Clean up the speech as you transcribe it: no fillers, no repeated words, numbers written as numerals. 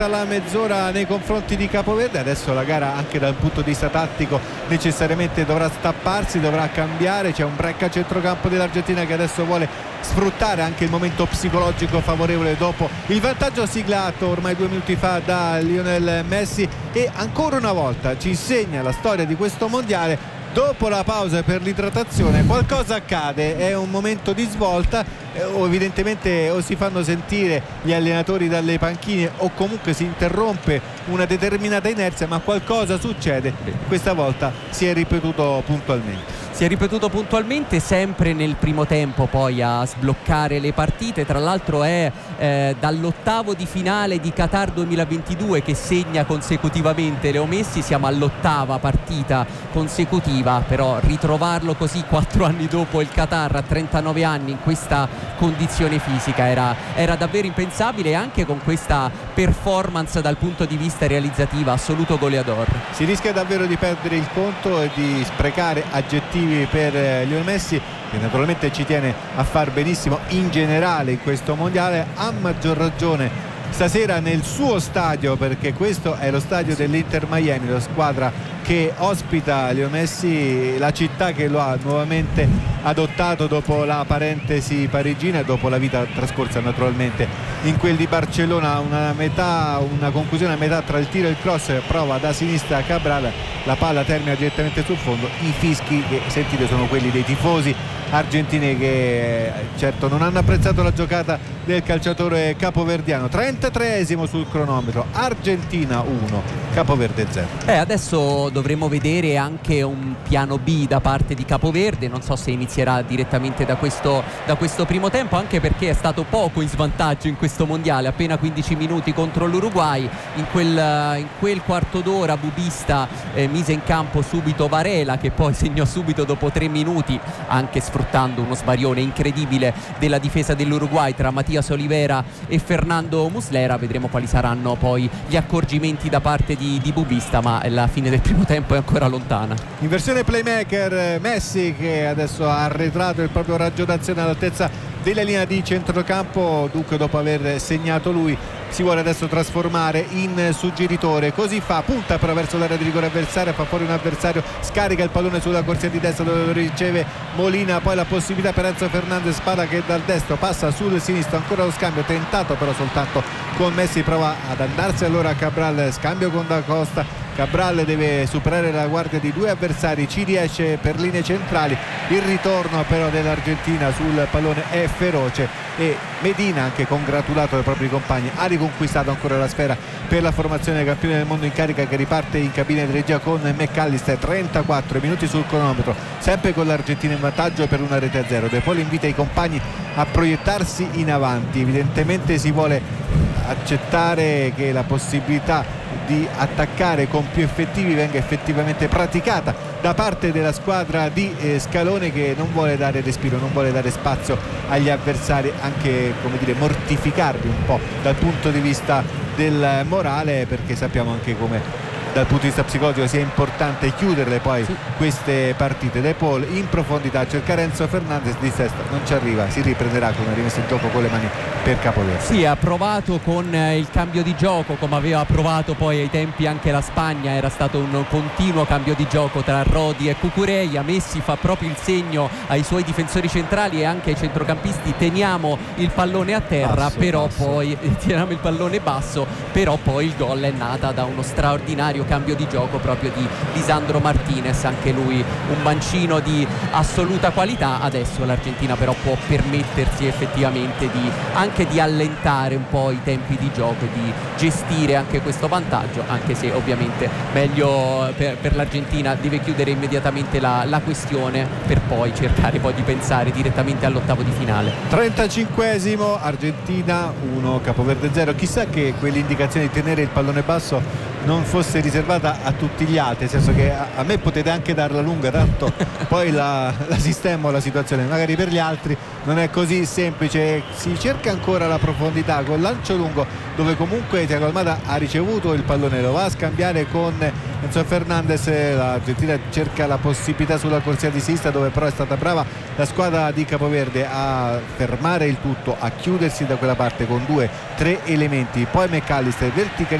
la mezz'ora nei confronti di Capoverde. Adesso la gara anche dal punto di vista tattico necessariamente dovrà stapparsi, dovrà cambiare. C'è un break a centrocampo dell'Argentina che adesso vuole sfruttare anche il momento psicologico favorevole dopo il vantaggio siglato ormai 2 minuti fa da Lionel Messi, e ancora una volta ci insegna la storia di questo mondiale. Dopo la pausa per l'idratazione qualcosa accade, è un momento di svolta, o evidentemente o si fanno sentire gli allenatori dalle panchine o comunque si interrompe una determinata inerzia, ma qualcosa succede. Questa volta si è ripetuto puntualmente, sempre nel primo tempo poi a sbloccare le partite. Tra l'altro è dall'ottavo di finale di Qatar 2022 che segna consecutivamente Leo Messi. Siamo all'8ª partita consecutiva, però ritrovarlo così 4 anni dopo il Qatar, a 39 anni, in questa condizione fisica era davvero impensabile, e anche con questa performance dal punto di vista realizzativa assoluto goleador. Si rischia davvero di perdere il conto e di sprecare aggettivi per Lionel Messi, che naturalmente ci tiene a far benissimo in generale in questo mondiale, a maggior ragione stasera nel suo stadio, perché questo è lo stadio dell'Inter Miami, la squadra che ospita Lionel Messi, la città che lo ha nuovamente adottato dopo la parentesi parigina e dopo la vita trascorsa naturalmente in quel di Barcellona. Una conclusione a metà tra il tiro e il cross, prova da sinistra Cabral, la palla termina direttamente sul fondo. I fischi che sentite sono quelli dei tifosi argentini che certo non hanno apprezzato la giocata del calciatore capoverdiano. 33esimo sul cronometro, Argentina 1 Capoverde 0. Adesso dovremo vedere anche un piano B da parte di Capoverde, non so se inizierà direttamente da questo primo tempo, anche perché è stato poco in svantaggio in questo mondiale, appena 15 minuti contro l'Uruguay. In quel quarto d'ora Bubista mise in campo subito Varela, che poi segnò subito dopo 3 minuti, anche sfruttando uno sbarione incredibile della difesa dell'Uruguay tra Matias Olivera e Fernando Muslera. Vedremo quali saranno poi gli accorgimenti da parte di Bubista, ma la fine del primo tempo è ancora lontana. In versione playmaker Messi, che adesso ha arretrato il proprio raggio d'azione all'altezza della linea di centrocampo, dunque dopo aver segnato lui si vuole adesso trasformare in suggeritore. Così fa, punta però verso l'area di rigore avversaria, fa fuori un avversario, scarica il pallone sulla corsia di destra dove lo riceve Molina, poi la possibilità per Enzo Fernandez, palla che dal destro passa sul sinistro, ancora lo scambio tentato però soltanto con Messi, prova ad andarsi allora Cabral, scambio con Da Costa. Cabral deve superare la guardia di 2 avversari, ci riesce per linee centrali, il ritorno però dell'Argentina sul pallone è feroce, e Medina, anche congratulato dai propri compagni, ha riconquistato ancora la sfera per la formazione campione del mondo in carica, che riparte in cabina di regia con McAllister. 34 minuti sul cronometro, sempre con l'Argentina in vantaggio per 1-0. De Paul invita i compagni a proiettarsi in avanti, evidentemente si vuole accettare che la possibilità di attaccare con più effettivi venga effettivamente praticata da parte della squadra di Scaloni, che non vuole dare respiro, non vuole dare spazio agli avversari, anche come dire mortificarli un po' dal punto di vista del morale, perché sappiamo anche come dal punto di vista psicologico sia importante chiuderle poi queste partite. De Paul in profondità, cercare Enzo Fernandez di testa, non ci arriva, si riprenderà con una rimessa in gioco con le mani per Capoverde. Sì, ha provato con il cambio di gioco, come aveva provato poi ai tempi anche la Spagna, era stato un continuo cambio di gioco tra Rodi e Cucurella. Messi fa proprio il segno ai suoi difensori centrali e anche ai centrocampisti: teniamo il pallone a terra, poi teniamo il pallone basso, però poi il gol è nata da uno straordinario cambio di gioco proprio di Lisandro Martinez, anche lui un mancino di assoluta qualità. Adesso l'Argentina però può permettersi effettivamente anche di allentare un po' i tempi di gioco e di gestire anche questo vantaggio, anche se ovviamente meglio per l'Argentina deve chiudere immediatamente la questione per poi cercare poi di pensare direttamente all'8avo di finale. 35esimo, Argentina 1 Capoverde 0. Chissà che quell'indicazione di tenere il pallone basso non fosse riservata a tutti gli altri, nel senso che a me potete anche darla lunga, tanto poi la sistemo la situazione, magari per gli altri non è così semplice. Si cerca ancora la profondità col lancio lungo, dove comunque Thiago Almada ha ricevuto il pallone, lo va a scambiare con Enzo Fernandez. L'Argentina cerca la possibilità sulla corsia di sinistra, dove però è stata brava la squadra di Capoverde a fermare il tutto, a chiudersi da quella parte con 2-3 elementi. Poi McAllister verticalizzato